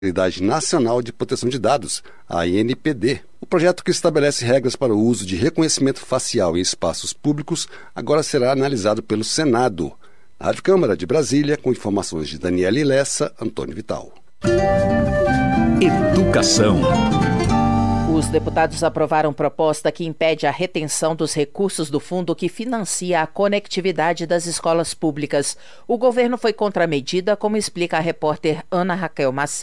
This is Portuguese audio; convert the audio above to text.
Autoridade Nacional de Proteção de Dados, a ANPD. O projeto, que estabelece regras para o uso de reconhecimento facial em espaços públicos, agora será analisado pelo Senado. Na Rádio Câmara de Brasília, com informações de Daniele Lessa, Antônio Vital. Educação. Os deputados aprovaram proposta que impede a retenção dos recursos do fundo que financia a conectividade das escolas públicas. O governo foi contra a medida, como explica a repórter Ana Raquel Macedo.